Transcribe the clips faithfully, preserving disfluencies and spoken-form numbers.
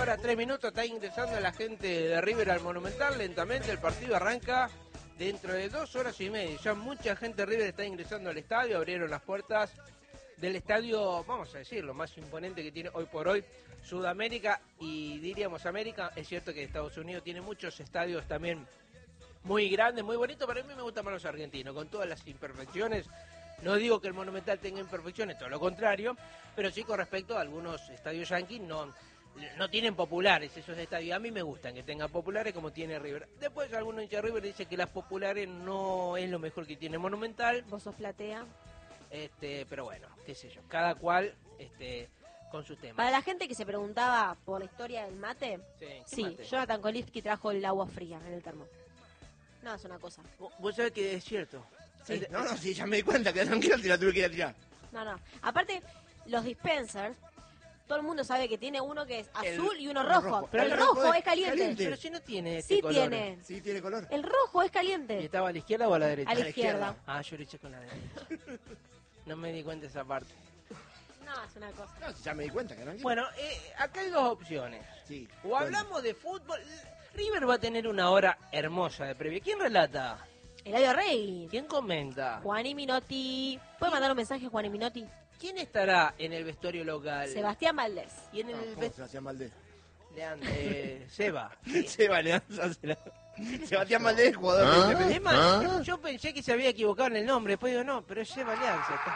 horas, tres minutos, está ingresando la gente de River al Monumental. Lentamente el partido arranca dentro de dos horas y media. Ya mucha gente de River está ingresando al estadio, abrieron las puertas del estadio, vamos a decir, lo más imponente que tiene hoy por hoy Sudamérica y diríamos América. Es cierto que Estados Unidos tiene muchos estadios también muy grandes, muy bonitos, pero a mí me gustan más los argentinos, con todas las imperfecciones. No digo que el Monumental tenga imperfecciones, todo lo contrario, pero sí con respecto a algunos estadios yanquis, no, no tienen populares esos estadios. A mí me gustan que tengan populares como tiene River. Después algunos hinchas de River dicen que las populares no es lo mejor que tiene Monumental. ¿Vos sos platea? Este, pero bueno, qué sé yo, cada cual este, con sus temas. Para la gente que se preguntaba por la historia del mate, Sí, ¿qué sí, mate? Jonathan Kolivsky trajo el agua fría en el termo. No, es una cosa. Vos- Vos sabés que es cierto. Sí, El- no, no, sí, ya me di cuenta, quedé tranquilo si la tuve que ir a tirar. No, no. Aparte, los dispensers, todo el mundo sabe que tiene uno que es El- azul y uno uno rojo. rojo. Pero el El rojo, rojo es es caliente. caliente. Pero si no tiene este Sí color. tiene. Sí, tiene color. El rojo es ¿Y caliente. estaba a la izquierda o a la derecha? A la la izquierda. izquierda. Ah, yo lo hice con la derecha. No me di cuenta de esa parte. No, es una cosa. No, si ya me di cuenta, que tranquilo. Bueno, eh, acá hay dos opciones. Sí. O hablamos de fútbol. River va a tener una hora hermosa de previa. ¿Quién relata? Eladio Rey. ¿Quién comenta? Juani Minotti. ¿Puede mandar un mensaje, Juani Minotti? ¿Quién estará en el vestuario local? Sebastián Valdés. Y en No, el ¿cómo vestuario... Sebastián Valdés? Eh, Seba. Seba, Leandro, Sebastián Valdés es jugador de Independiente. Es más, yo pensé que se había equivocado en el nombre. Después digo, no, pero es Seba Alianza. Está.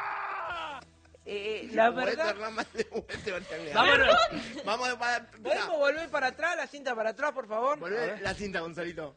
Eh, la verdad... Vámonos. Vamos para... ¿Podemos volver para atrás, la cinta para atrás, por favor? A Volvé ver. la cinta, Gonzalito.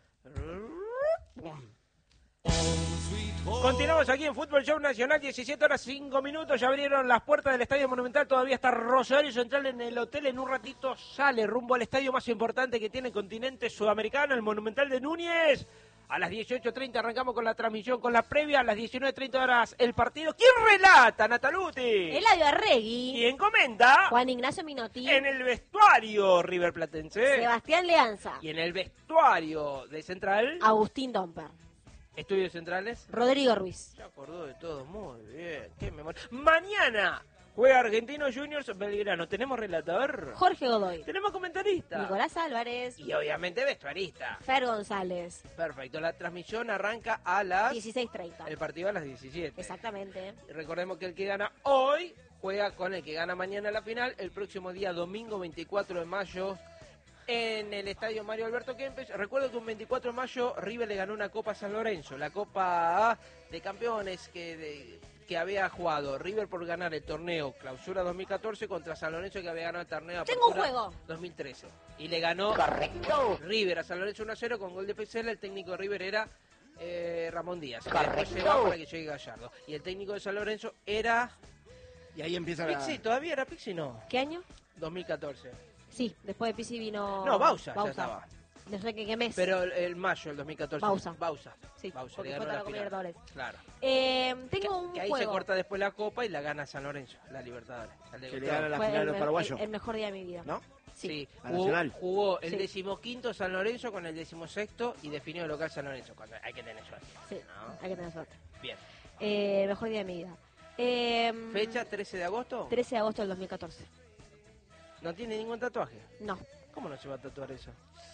Continuamos aquí en Fútbol Show Nacional, diecisiete horas cinco minutos, ya abrieron las puertas del Estadio Monumental, todavía está Rosario Central en el hotel, en un ratito sale rumbo al estadio más importante que tiene el continente sudamericano, el Monumental de Núñez. A las dieciocho treinta arrancamos con la transmisión, con la previa, a las diecinueve treinta horas el partido. ¿Quién relata, Nataluti? Eladio Arregui. ¿Quién comenta? Juan Ignacio Minotti. En el vestuario River Platense. Sebastián Leanza. Y en el vestuario de Central, Agustín Domper. Estudios Centrales. Rodrigo Ruiz. Se acordó de todo, muy bien, qué memoria. Mañana juega Argentinos Juniors Belgrano. ¿Tenemos relatador? Jorge Godoy. ¿Tenemos comentarista? Nicolás Álvarez. Y obviamente vestuarista. Fer González. Perfecto, la transmisión arranca a las... dieciséis treinta. El partido a las diecisiete. Exactamente. Recordemos que el que gana hoy juega con el que gana mañana la final. El próximo día, domingo veinticuatro de mayo, en el estadio Mario Alberto Kempes. Recuerdo que un veinticuatro de mayo River le ganó una Copa San Lorenzo, la Copa de Campeones que, de, que había jugado River por ganar el torneo Clausura dos mil catorce contra San Lorenzo, que había ganado el torneo Tengo un Apertura juego. dos mil trece. Y le ganó Correcto. River a San Lorenzo uno a cero con gol de Pesela. El técnico de River era eh, Ramón Díaz. Que Correcto. después se va para que llegue Gallardo. Y el técnico de San Lorenzo era... Y ahí empieza la... Pixi, ¿todavía era Pixi? No, ¿Qué año? dos mil catorce. Sí, después de Pizzi vino... No, Bausa, ya estaba. No sé qué, qué mes. Pero el, el mayo del dos mil catorce. Bausa. Bausa. Sí, Bausa, porque le fue ganó para la la Copa final. Libertadores. Claro. Eh, tengo un Que ahí juego. se corta después la Copa y la gana San Lorenzo, la Libertadores. Al de Que le Gustavo. gana la Fue final el, de los me- paraguayos. el- el mejor día de mi vida. ¿No? Sí. Sí, A jugó, Nacional. jugó el Sí. decimoquinto San Lorenzo con el decimosexto y definió el local San Lorenzo. Cuando hay que tener suerte. Sí, ¿no? hay que tener suerte. Bien. Eh, mejor día de mi vida. Eh, ¿Fecha trece de agosto? trece de agosto del dos mil catorce. ¿No tiene ningún tatuaje? No, ¿Cómo no se va a tatuar eso?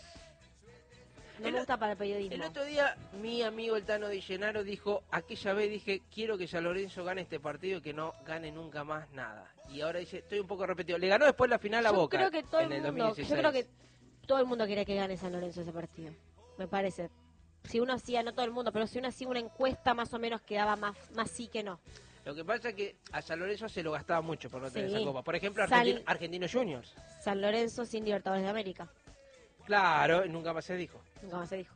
no El- me gusta para el periodismo. El otro día mi amigo el Tano Di Gennaro dijo, aquella vez dije, quiero que San Lorenzo gane este partido y que no gane nunca más nada. Y ahora dice, estoy un poco repetido. Le ganó después la final a yo Boca creo que todo en el el mundo, dos mil yo dieciséis. creo que todo el mundo quiere que gane San Lorenzo ese partido. Me parece. Si uno hacía, no todo el mundo, pero si uno hacía una encuesta más o menos quedaba más, más sí que no. Lo que pasa es que a San Lorenzo se lo gastaba mucho por no tener Sí. esa copa. Por ejemplo, Sal- Argentino, Argentinos Juniors. San Lorenzo sin Libertadores de América. Claro, nunca más se dijo. Nunca más se dijo.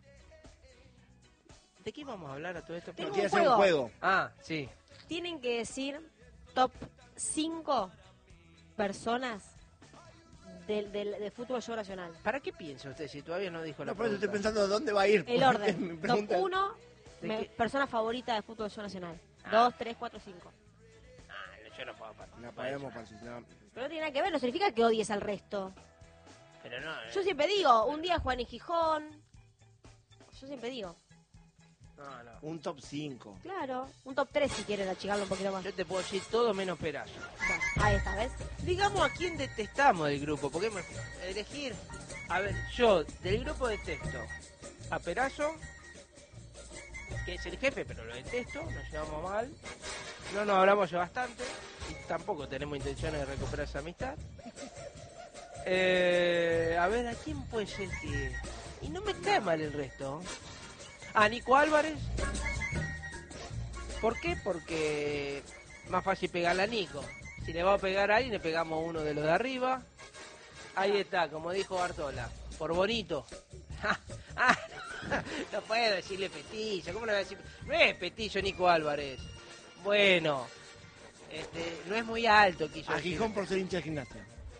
¿De qué vamos a hablar a todo esto? Tengo No, quiere un hacer un juego. juego. Ah, sí. Tienen que decir top cinco personas del, del, del fútbol show nacional. ¿Para qué piensa usted si todavía no dijo la No, por eso estoy pregunta? pensando dónde va a ir. El Mi orden. Top pregunta es- uno, ¿De me- qué? persona favorita del fútbol show nacional. Ah. Dos, tres, cuatro, cinco. Ah, yo no puedo par- No puedo podemos decir nada. participar. Pero no tiene nada que ver, no significa que odies al resto. Pero no, eh. Yo siempre digo, un día Juan y Gijón. Yo siempre digo. No, no. Un top cinco. Claro, un top tres si quieren achicarlo un poquito más. Yo te puedo decir todo menos Perazo. Bueno, ahí está, ¿ves? Digamos a quién detestamos del grupo, porque hemos elegir, a ver, yo del grupo detesto a Perazo, que es el jefe, pero lo detesto, nos llevamos mal, no nos hablamos ya bastante, y tampoco tenemos intenciones de recuperar esa amistad. Eh, a ver, ¿a quién puede ser que...? Y no me cae mal el resto. A Nico Álvarez. ¿Por qué? Porque más fácil pegarle a Nico. Si le va a pegar a alguien, le pegamos a uno de los de arriba. Ahí está, como dijo Bartola, por bonito. Ah, no puedo decirle Petillo, ¿cómo le voy a decir? No es Petillo Nico Álvarez. Bueno, este, no es muy alto, quiso A decir. Gijón por ser hincha de Gimnasia.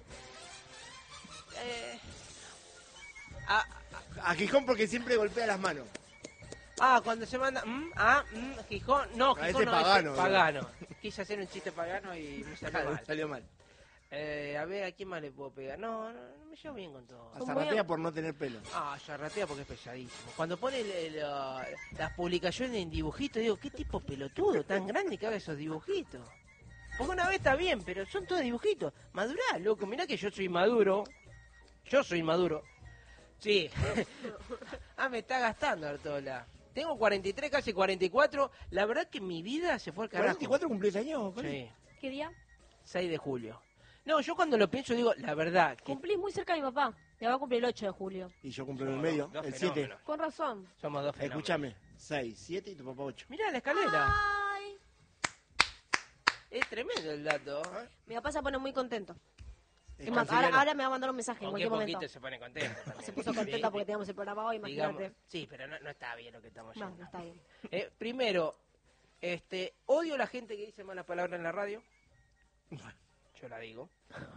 Eh, ah, A Gijón porque siempre golpea las manos. ah, cuando se manda... mm, ah, mm, Gijón... No, A Gijón ese no, pagano, ese pagano. Quise hacer un chiste pagano y me salió Claro, mal. salió mal. Eh, a ver, ¿a quién más le puedo pegar? No, no, no me llevo bien con todo. A Son Zarratea muy- por no tener pelo. Ah, Zarratea porque es pesadísimo. Cuando pone el- el, uh, las publicaciones en dibujitos, digo, ¿qué tipo pelotudo tan grande que haga esos dibujitos? Porque una vez está bien, pero son todos dibujitos. Madurá, loco, mirá que yo soy maduro. Yo soy maduro. Sí. Ah, me está gastando, Artola. Tengo cuarenta y tres, casi cuarenta y cuatro. La verdad que mi vida se fue al carajo. ¿cuarenta y cuatro cumplís años? Coli? Sí, ¿Qué día? seis de julio. No, yo cuando lo pienso digo, la verdad, que Cumplís muy cerca de mi papá. Me va a cumplir el ocho de julio. Y yo cumplo en el somos medio, dos el siete. fenómenos. Con razón. Somos dos fenómenos. Escúchame, seis, siete y tu papá ocho. Mirá la escalera. Ay. Es tremendo el dato. ¿eh? Mi papá se pone muy contento. Es Es más, ahora, canceriano. ahora me va a mandar un mensaje en Con qué cualquier momento. poquito se pone contento también. Se puso contenta porque teníamos el programa hoy, Digamos, imagínate. sí, pero no, no está bien lo que estamos No, haciendo. no está bien. Eh, primero, este, odio a la gente que dice malas palabras en la radio. Yo la digo.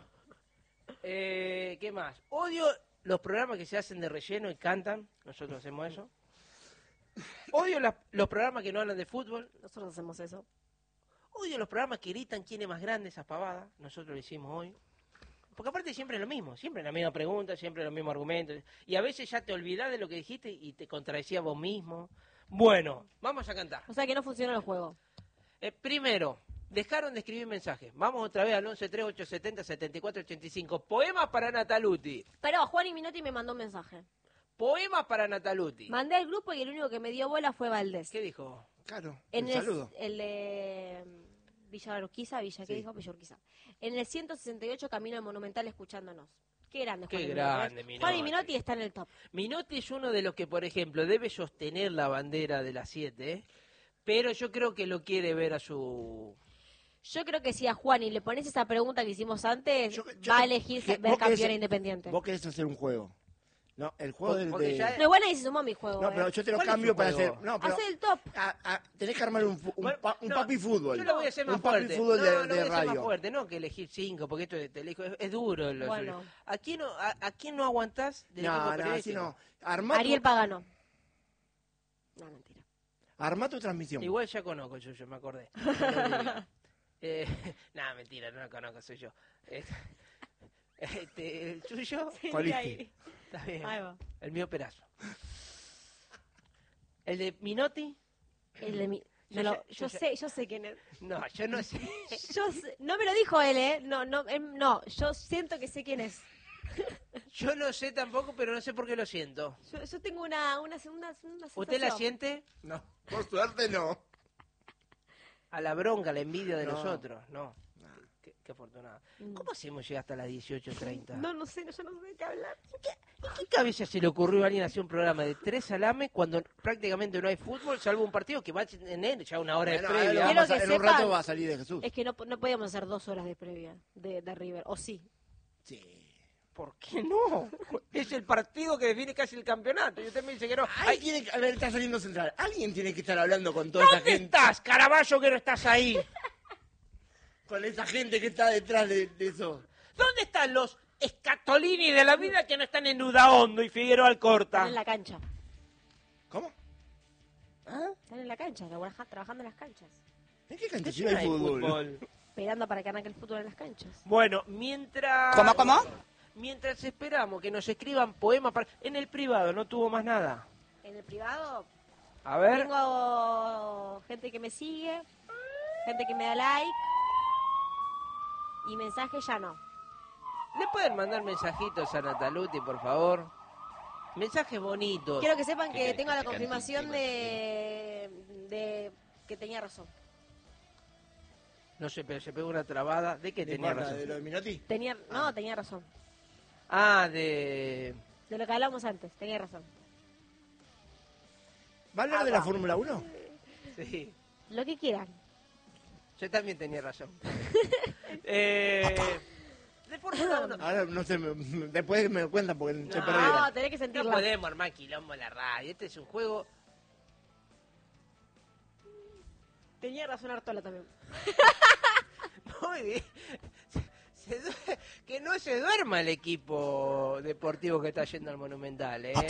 Eh, ¿Qué más? Odio los programas que se hacen de relleno y cantan. Nosotros hacemos eso. Odio las- los programas que no hablan de fútbol. Nosotros hacemos eso. Odio los programas que gritan quién es más grande, esas pavadas. Nosotros lo hicimos hoy. Porque aparte siempre es lo mismo, siempre la misma pregunta, siempre los mismos argumentos. Y a veces ya te olvidás de lo que dijiste y te contradecías vos mismo. Bueno, vamos a cantar. O sea que no funciona el juego. Eh, primero, dejaron de escribir mensajes. Vamos otra vez al once tres ocho siete cero siete cuatro ocho cinco. Poemas para Nataluti. Pero Juan y Minotti me mandó un mensaje. Poemas para Nataluti. Mandé al grupo y el único que me dio bola fue Valdés. ¿Qué dijo? Claro, En un el, saludo. el de Villa Urquiza, Villa, ¿qué Sí. dijo? Villa Urquiza. En el ciento sesenta y ocho Camino al Monumental escuchándonos. Qué grande, Qué Juan y grande, Minotti. Juan y Minotti. Minotti está en el top. Minotti es uno de los que, por ejemplo, debe sostener la bandera de las siete, ¿eh? Pero yo creo que lo quiere ver a su... Yo creo que si a Juan y le pones esa pregunta que hicimos antes, Yo- yo- va a elegir que- ver vos querés- campeón independiente. Vos querés hacer un juego. No, el juego Por- del porque de... ya- No, igual nadie se sumó a mi juego. No, eh. pero yo te lo ¿Cuál es cambio tu para juego? hacer... No, pero Hace el top. a- a- tenés que armar un, fu- un, Bueno, pa- un no, papi fútbol. Yo lo voy a hacer más un papi fuerte. fútbol no, de, lo de voy a hacer más radio. fuerte, no que elegir cinco, porque esto te elijo, es, es duro. Lo Bueno. suyo. ¿A quién no, a, a quién no aguantás del No, equipo no, así periodístico? no. Armá tu, Ariel Pagano. No, mentira. armá tu transmisión. Igual ya conozco el suyo, me acordé. No lo diga. eh, nada, mentira, no lo conozco, soy yo. Este, este, el suyo, Coliste. está bien. Ahí va. El mío Perazo. El de Minotti, El de mi... Yo me lo- ya- yo yo ya- sé, yo sé quién es. no, yo no sé. Yo sé- no me lo dijo él, ¿eh? No, no, em, no, yo siento que sé quién es. Yo no sé tampoco, pero no sé por qué lo siento. Yo, yo tengo una, una, una, una ¿Usted la sensación. siente? No, por suerte no. A la bronca, la envidia de No. nosotros, no. Qué, qué afortunado. ¿Cómo hacemos llegar hasta las dieciocho treinta? No, no sé, yo no sé de qué hablar. ¿En qué cabeza se le ocurrió a alguien hacer un programa de tres salames cuando prácticamente no hay fútbol, salvo un partido que va a tener ya una hora de Bueno, ahora lo previa? vamos Quiero a- que en un sepan- rato va a salir de Jesús. Es que no, no podíamos hacer dos horas de previa de, de River, o sí. Sí. ¿Por qué no? Es el partido que define casi el campeonato. Y usted me dice que no. Ay, Ay, tiene que, a ver, está saliendo central. Alguien tiene que estar hablando con toda esa ¿dónde gente. estás, Caraballo, que no estás ahí? Con esa gente que está detrás de, de eso. ¿Dónde están los escatolini de la vida que no están en Udaondo y Figueroa Alcorta? Están en la cancha. ¿Cómo? ¿Ah? Están en la cancha, trabaja- trabajando en las canchas. ¿En qué ¿Qué cancha no hay hay fútbol? fútbol? Esperando para que arranque el fútbol en las canchas. Bueno, mientras... ¿Cómo, cómo? Mientras esperamos que nos escriban poemas para... En el privado no tuvo más nada. En el privado, A ver. Tengo gente que me sigue, gente que me da like y mensajes ya no. ¿Le pueden mandar mensajitos a Nataluti, por favor? Mensajes bonitos. Quiero que sepan que ¿Qué tengo la querés que te confirmación cante de, de que tenía razón. No sé, pero se pegó una trabada. ¿De qué ¿De tenía cuál? razón? ¿De lo de Minotti? Tenía, no, tenía razón. Ah, de... De lo que hablamos antes, tenía razón. ¿Va a hablar Ah, de la va. Fórmula uno? Sí, Lo que quieran. yo también tenía razón. eh, de Fórmula uno. Ahora no sé, me- me- después me cuentan porque No. se No, perdieron. tenés que No sentirla. podemos armar quilombo en la radio. Este es un juego... Tenía razón Artola también. Muy bien. Se- se due- que no se duerma el equipo deportivo que está yendo al Monumental, ¿eh?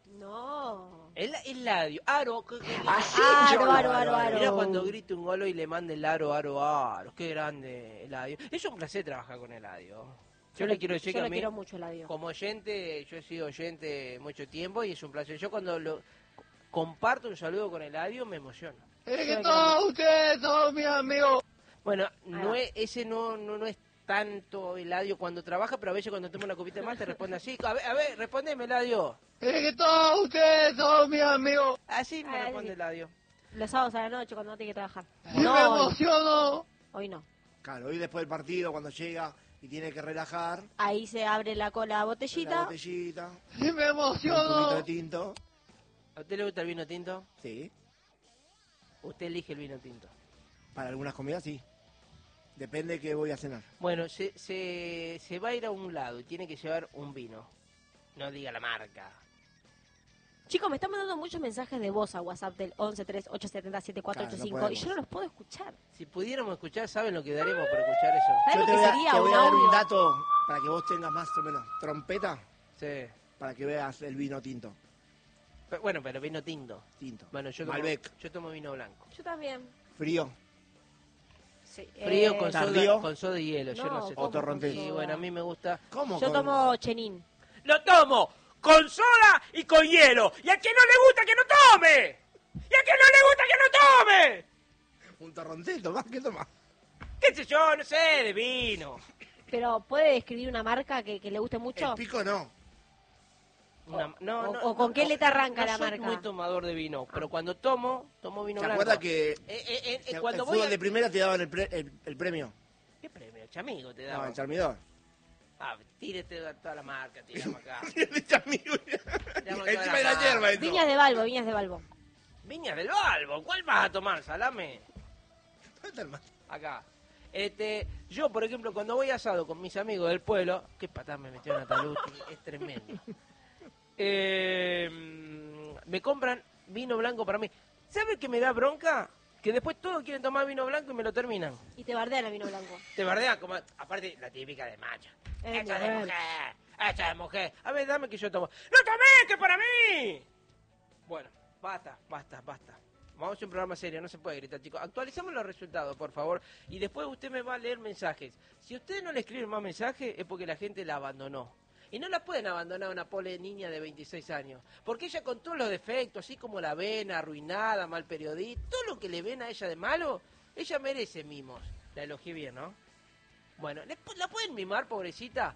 No. El, el Ladio. Aro. que- que- que- Aro, aro, aro, aro. Mira cuando grite un golo y le mande el aro, aro, aro. Qué grande Eladio. Es un placer trabajar con Eladio. Yo le quiero decir Yo que a lo mí, quiero mucho, Eladio. como oyente, yo he sido oyente mucho tiempo y es un placer. Yo cuando lo comparto un saludo con Eladio me emociono. Es que todos ustedes son mis amigos. Bueno, no va. es, ese no, no, no es tanto Eladio cuando trabaja, pero a veces cuando toma una copita más te responde así. A ver, a ver, respondeme, Eladio. Es que todos ustedes son mis amigos. Así me Ah, responde sí. Eladio. Los sábados a la noche cuando no tiene que trabajar. Y No, me hoy, emociono. hoy no. Claro, hoy después del partido, cuando llega y tiene que relajar, Ahí se abre la cola la botellita. botellita, Y me un tubito emociono. de tinto. ¿A usted le gusta el vino tinto? Sí, Usted elige el vino tinto. para algunas comidas sí. Depende de qué voy a cenar. Bueno, se, se, se va a ir a un lado y tiene que llevar un vino. No diga la marca. Chicos, me están mandando muchos mensajes de voz a WhatsApp del once tres ocho siete cero siete cuatro ocho Claro, no cinco y podemos. yo no los puedo escuchar. Si pudiéramos escuchar, ¿saben lo que daremos por escuchar eso? ¿Sabes Yo lo te que voy a, sería te voy un a dar un audio? dato para que vos tengas más o menos trompeta, Sí. para que veas el vino tinto. Pero, bueno, pero vino tinto. Tinto. Bueno, yo tomo, Malbec, yo tomo vino blanco. Yo también. frío. Sí, Frío eh, con ¿Tardío? soda, con soda y hielo, yo No, no sé. ¿cómo O torrontés. con Y soda? bueno, a mí me gusta... ¿Cómo? Yo con- tomo chenín. ¡Lo tomo! ¡Con soda y con hielo! ¡Y a quien no le gusta que no tome! ¡Y a quien no le gusta que no tome! Un torrontés, tomás, ¿qué tomás? ¿Qué sé yo? No sé, de vino. Pero ¿puede describir una marca que, que le guste mucho? El pico no. Una- no, o- no, o con no, qué letra arranca no la soy marca. muy tomador de vino, pero cuando tomo, tomo vino ¿Te blanco. acuerdas que Eh, eh, eh, el cuando voy fútbol a... de primera te daban el, pre- el, el premio? ¿Qué premio? Chamigo te No, daba. el charmidor. Ah, tírete a toda la marca, tiramos acá. El chamigo. Tiramos Encima toda de la marca. hierba eso. Viñas de Balbo, Viñas de Balbo. Viñas del Balbo, ¿cuál vas a tomar, salame? ¿Dónde está el mate? Acá. Este, yo, por ejemplo, cuando voy asado con mis amigos del pueblo, qué patada me metió Nataluti, es tremendo. Eh, me compran vino blanco para mí. ¿Sabe qué me da bronca? Que después todos quieren tomar vino blanco y me lo terminan. Y te bardean el vino blanco. Te bardean como, aparte, la típica de macho. Es Esa de mujer. mujer, esa de mujer. A ver, dame que yo tomo. ¡No tomé, que para mí! Bueno, basta, basta, basta. Vamos a hacer un programa serio, no se puede gritar, chicos. Actualicemos los resultados, por favor. Y después usted me va a leer mensajes. Si usted no le escribe más mensajes, es porque la gente la abandonó. Y no la pueden abandonar a una pobre niña de veintiséis años. Porque ella con todos los defectos, así como la ven arruinada, mal periodista, todo lo que le ven a ella de malo, ella merece mimos. La elogié bien, ¿no? Bueno, ¿le pu- ¿la pueden mimar, pobrecita?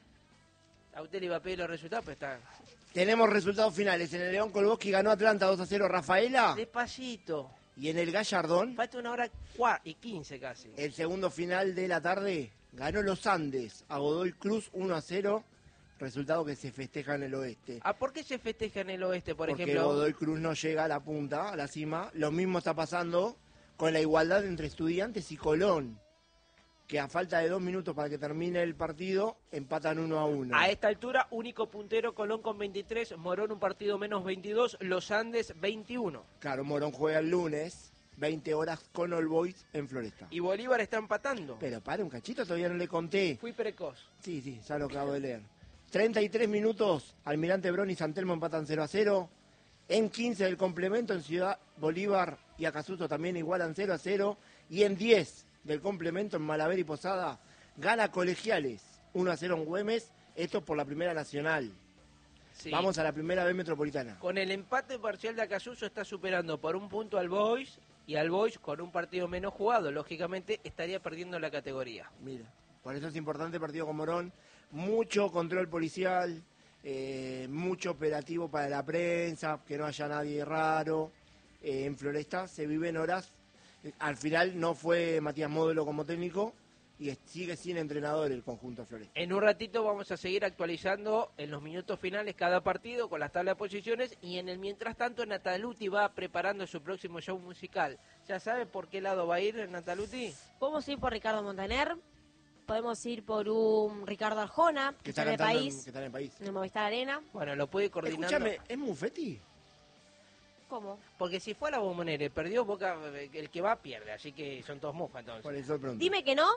A usted le iba a pedir los resultados, pero está... Tenemos resultados finales. En el León Kolboski ganó Atlanta dos a cero Rafaela. Despacito. Y en el Gallardón, Falta una hora cua- y quince casi. el segundo final de la tarde, ganó Los Andes a Godoy Cruz uno a cero. Resultado que se festeja en el oeste. Ah, ¿por qué se festeja en el oeste, por Porque ejemplo? Godoy Cruz no llega a la punta, a la cima. Lo mismo está pasando con la igualdad entre Estudiantes y Colón, que a falta de dos minutos para que termine el partido, empatan uno a uno. A esta altura, único puntero, Colón con veintitrés, Morón un partido menos veintidós, Los Andes veintiuno. Claro, Morón juega el lunes, veinte horas con All Boys en Floresta. Y Bolívar está empatando. Pero para un cachito, todavía no le conté. Fui precoz. Sí, sí, ya lo acabo de leer. treinta y tres minutos, Almirante Brón y San Telmo empatan cero a cero. En quince del complemento, en Ciudad Bolívar y Acasuso también igualan cero a cero. Y en diez del complemento, en Malaver y Posada, gana Colegiales uno a cero en Güemes. Esto por la Primera Nacional. Sí. Vamos a la primera B Metropolitana. Con el empate parcial de Acasuso está superando por un punto al Boys, y al Boys con un partido menos jugado, lógicamente estaría perdiendo la categoría. Mira, por eso es importante el partido con Morón. Mucho control policial, eh, mucho operativo para la prensa, que no haya nadie raro. Eh, en Floresta se viven horas. Eh, al final no fue Matías Módulo como técnico y es- sigue sin entrenador el conjunto Floresta. En un ratito vamos a seguir actualizando en los minutos finales cada partido con las tablas de posiciones, y en el mientras tanto Nataluti va preparando su próximo show musical. ¿Ya sabe por qué lado va a ir Nataluti? Podemos ir por Ricardo Montaner, podemos ir por un Ricardo Arjona, que Que está está en el cantando en, país, que está en el país. en el Movistar Arena. Bueno, lo puede ir coordinando. Escúchame, ¿es Muffetti? ¿Cómo? Porque si fue a la Bombonera y perdió, Boca, el que va pierde, así que son todos mufas entonces. Por eso pregunto. Dime que no.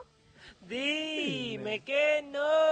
Dime que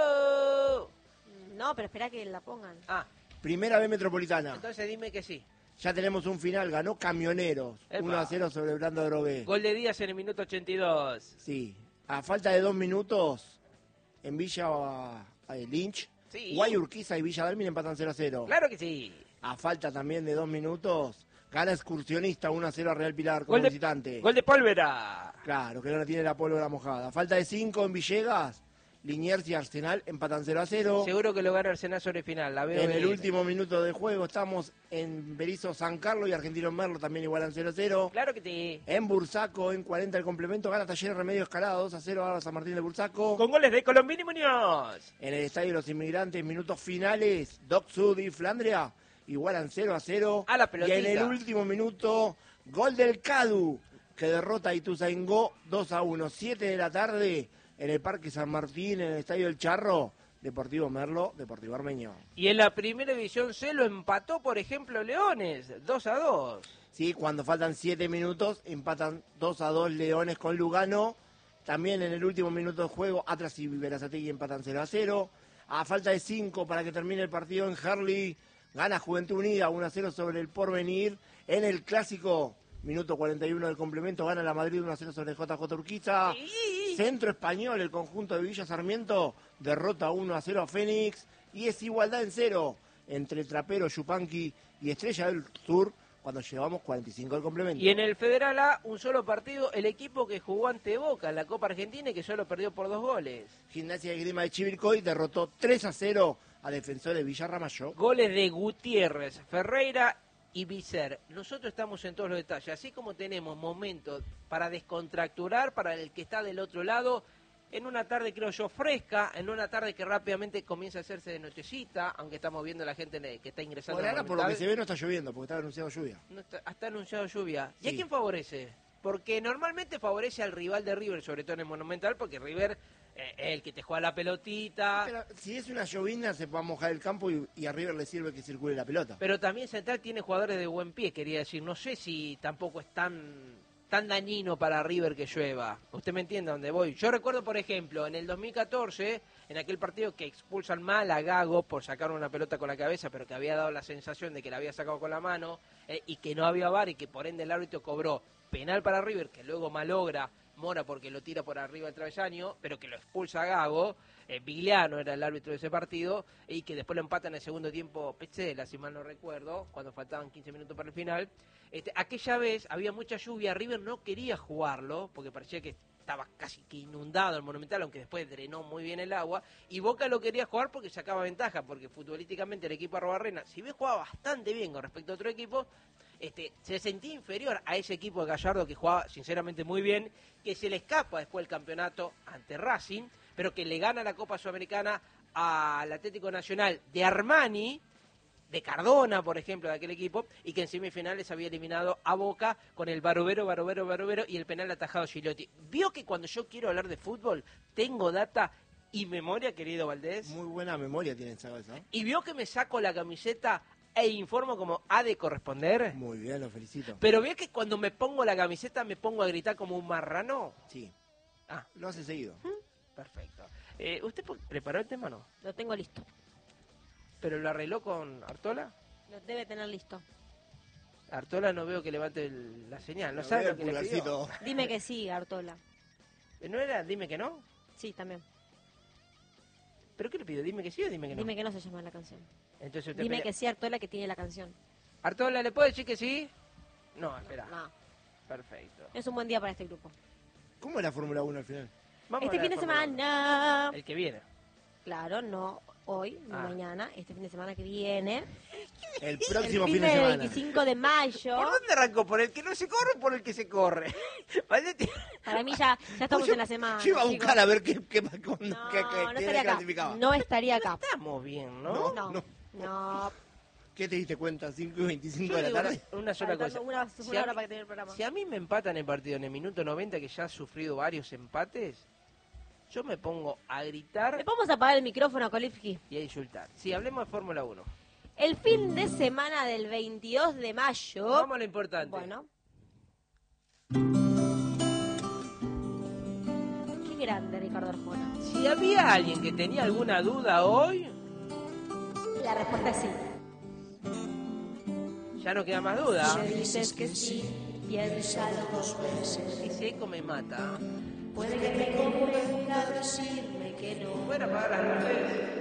no. No, pero espera que la pongan. Ah, Primera B Metropolitana. entonces dime que sí. Ya tenemos un final, ganó Camioneros. Epa. uno a cero sobre Brando Drogué. Gol de Díaz en el minuto ochenta y dos. Sí. A falta de dos minutos, en Villa eh, Lynch, Sí. Guay Urquiza y Villa Dalmine empatan cero a cero. Claro que sí. A falta también de dos minutos, gana Excursionista uno a cero a Real Pilar como Gol de, visitante. gol de Pólvora. Claro, que no tiene la pólvora mojada. A falta de cinco en Villegas, Liniers y Arsenal empatan cero a cero. Seguro que lo gana Arsenal sobre final. La veo En el venir. último minuto de juego estamos en Berizo San Carlos y Argentino Merlo también igualan cero a cero. Claro que sí. En Bursaco, en cuarenta el complemento, gana Talleres Remedio Escalada dos a cero a San Martín de Bursaco. Con goles de Colombini Muñoz. En el Estadio de los Inmigrantes, minutos finales, Doc Sud y Flandria igualan cero a cero. A la Y pelotita. en el último minuto, gol del Cadu, que derrota a Ituzaingó dos a uno. siete de la tarde, en el Parque San Martín, en el Estadio del Charro, Deportivo Merlo, Deportivo Armeño. Y en la primera división C lo empató, por ejemplo, Leones. dos a dos. Sí, cuando faltan siete minutos, empatan dos a dos Leones con Lugano. También en el último minuto de juego, Atlas y Verazategui empatan cero a cero. A falta de cinco para que termine el partido en Harley, gana Juventud Unida uno a cero sobre el Porvenir. En el clásico, minuto cuarenta y uno del complemento, gana la Madrid uno a cero sobre J J Urquiza. Centro Español, el conjunto de Villa Sarmiento, derrota uno a cero a Fénix. Y es igualdad en cero entre Trapero, Yupanqui y Estrella del Sur, cuando llevamos cuarenta y cinco del complemento. Y en el Federal A, un solo partido, el equipo que jugó ante Boca en la Copa Argentina y que solo perdió por dos goles. Gimnasia de Grima de Chivilcoy derrotó tres a cero a Defensores Villarramallo. Goles de Gutiérrez, Ferreira y Vicer. Nosotros estamos en todos los detalles. Así como tenemos momentos para descontracturar para el que está del otro lado, en una tarde, creo yo, fresca, en una tarde que rápidamente comienza a hacerse de nochecita, aunque estamos viendo a la gente que está ingresando. Por al ahora, por lo que Monumental. se ve, no está lloviendo, porque está anunciado lluvia. No está, está anunciado lluvia. ¿Y a Sí. quién favorece? Porque normalmente favorece al rival de River, sobre todo en el Monumental, porque River eh, es el que te juega la pelotita. Pero, Pero si es una llovina, se va a mojar el campo y, y a River le sirve que circule la pelota. también Central tiene jugadores de buen pie, quería decir. No sé si tampoco es tan, tan dañino para River que llueva. Usted me entiende a dónde voy. Yo recuerdo, por ejemplo, en el dos mil catorce, en aquel partido que expulsan mal a Gago por sacar una pelota con la cabeza, pero que había dado la sensación de que la había sacado con la mano, eh, y que no había V A R y que por ende el árbitro cobró penal para River, que luego malogra Mora porque lo tira por arriba del travesaño, pero que lo expulsa a Gago. eh, Vigliano era el árbitro de ese partido, y que después lo empatan en el segundo tiempo Petzela, si mal no recuerdo, cuando faltaban quince minutos para el final. Este, aquella vez había mucha lluvia, River no quería jugarlo, porque parecía que estaba casi que inundado el Monumental, aunque después drenó muy bien el agua, y Boca lo quería jugar porque sacaba ventaja, porque futbolísticamente el equipo de Arrobarrena, si bien jugaba bastante bien con respecto a otro equipo, este, se sentía inferior a ese equipo de Gallardo que jugaba sinceramente muy bien, que se le escapa después el campeonato ante Racing, pero que le gana la Copa Sudamericana al Atlético Nacional de Armani, de Cardona, por ejemplo, de aquel equipo, y que en semifinales había eliminado a Boca con el Barovero, Barovero, Barovero y el penal atajado Gigliotti. Vio que cuando yo quiero hablar de fútbol, tengo data y memoria, querido Valdés. Muy buena memoria tiene esa cabeza. Y vio que me saco la camiseta e informo como ha de corresponder. Muy bien, lo felicito. Pero vio que cuando me pongo la camiseta me pongo a gritar como un marrano. Sí, Ah, lo hace seguido. perfecto. Eh, ¿Usted po- preparó el tema o no? Lo tengo listo. ¿Pero lo arregló con Artola? Lo debe tener listo. Artola no veo que levante el- la señal. ¿No Lo sabe veo lo que el le pidió? pulgarcito. Dime que sí, Artola. ¿No era? Dime que no. Sí, también. ¿Pero qué le pido? ¿Dime que sí o dime que no? Dime que no se llama la canción. Entonces usted Dime pelea- que sí, Artola, que tiene la canción. Artola, ¿le puedo decir que sí? No, espera. No, Perfecto. es un buen día para este grupo. ¿Cómo es la Fórmula uno al final? Vamos a Este fin hablar de Fórmula semana... uno. El que viene. Claro, no hoy, no Ah. mañana, este fin de semana que viene. El próximo el fin de del semana. veinticinco de mayo. ¿Por dónde arrancó? ¿Por el que no se corre o por el que se corre? Vale, Para mí ya, ya estamos Yo- en la semana. Yo iba a chicos. buscar a ver qué, qué, cuándo- No, qué- qué- no quién estaría acá. clasificaba. No estaría acá. Estamos bien, ¿no? No, no. no. ¿Qué te diste cuenta? ¿cinco y veinticinco Yo de la digo tarde? una, una sola Faltando cosa. Una, Si una a hora mí- para que termine el programa. Si a mí me empatan el partido en el minuto noventa, que ya ha sufrido varios empates, yo me pongo a gritar ¿Le podemos apagar el micrófono a Kolifki? y a insultar. Sí, hablemos de Fórmula uno. El fin de semana del veintidós de mayo. Vamos a lo importante. Bueno. Qué grande Ricardo Arjona. Si había alguien que tenía alguna duda hoy, La respuesta es sí. ya no queda más duda. Si me dices que sí, piénsalo dos veces. Ese eco me mata. Puede que me convenga decirme que no. Bueno, apagar las luces.